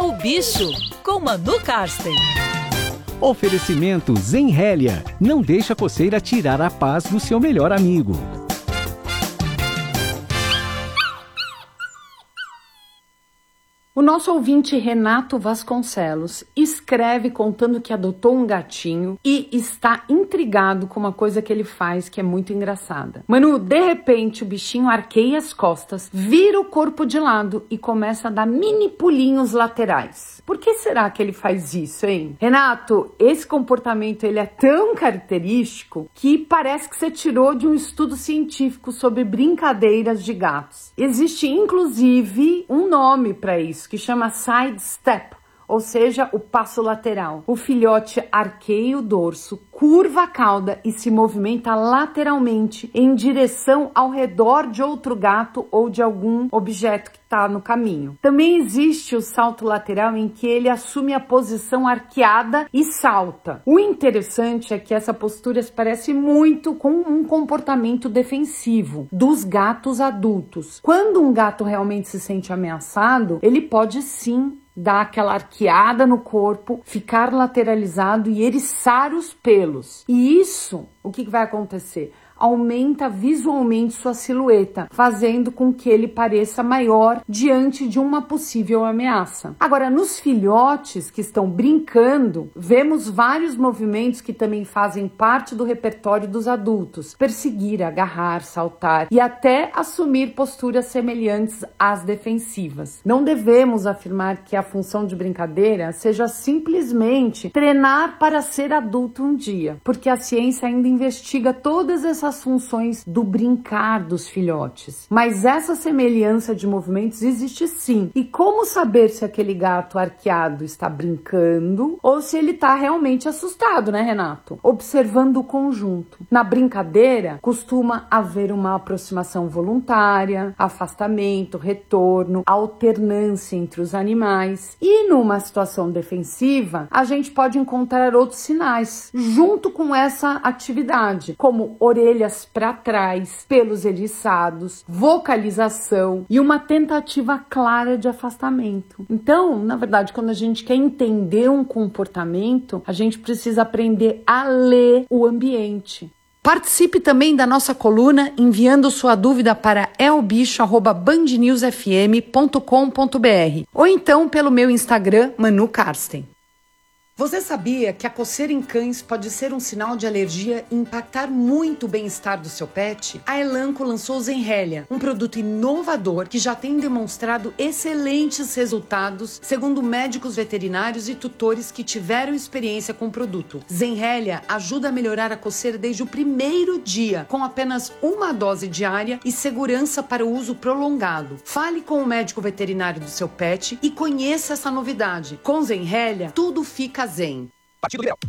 o Bicho, com Manu Karsten. Oferecimento Zenrelia. Não deixa a coceira tirar a paz do seu melhor amigo. O nosso ouvinte Renato Vasconcelos escreve contando que adotou um gatinho e está intrigado com uma coisa que ele faz que é muito engraçada. Manu, de repente o bichinho arqueia as costas, vira o corpo de lado e começa a dar mini pulinhos laterais. Por que será que ele faz isso, hein? Renato, esse comportamento ele é tão característico que parece que você tirou de um estudo científico sobre brincadeiras de gatos. Existe inclusive um nome para isso, que chama side step, ou seja, o passo lateral. O filhote arqueia o dorso, curva a cauda e se movimenta lateralmente em direção ao redor de outro gato ou de algum objeto que está no caminho. Também existe o salto lateral em que ele assume a posição arqueada e salta. O interessante é que essa postura se parece muito com um comportamento defensivo dos gatos adultos. Quando um gato realmente se sente ameaçado, ele pode sim dar aquela arqueada no corpo, ficar lateralizado e eriçar os pelos. E isso, o que vai acontecer? Aumenta visualmente sua silhueta, fazendo com que ele pareça maior diante de uma possível ameaça. Agora, nos filhotes que estão brincando, vemos vários movimentos que também fazem parte do repertório dos adultos: perseguir, agarrar, saltar e até assumir posturas semelhantes às defensivas. Não devemos afirmar que a função de brincadeira seja simplesmente treinar para ser adulto um dia, porque a ciência ainda investiga todas essas funções do brincar dos filhotes. Mas essa semelhança de movimentos existe sim. E como saber se aquele gato arqueado está brincando ou se ele está realmente assustado, né, Renato? Observando o conjunto. Na brincadeira, costuma haver uma aproximação voluntária, afastamento, retorno, alternância entre os animais. E numa situação defensiva, a gente pode encontrar outros sinais junto com essa atividade, como orelhas para trás, pelos eriçados, vocalização e uma tentativa clara de afastamento. Então, na verdade, quando a gente quer entender um comportamento, a gente precisa aprender a ler o ambiente. Participe também da nossa coluna enviando sua dúvida para elbicho@bandnewsfm.com.br ou então pelo meu Instagram, Manu Karsten. Você sabia que a coceira em cães pode ser um sinal de alergia e impactar muito o bem-estar do seu pet? A Elanco lançou o Zenrelia, um produto inovador que já tem demonstrado excelentes resultados, segundo médicos veterinários e tutores que tiveram experiência com o produto. Zenrelia ajuda a melhorar a coceira desde o primeiro dia, com apenas uma dose diária e segurança para o uso prolongado. Fale com o médico veterinário do seu pet e conheça essa novidade. Com Zenrelia, tudo fica zen. Partido Liberal.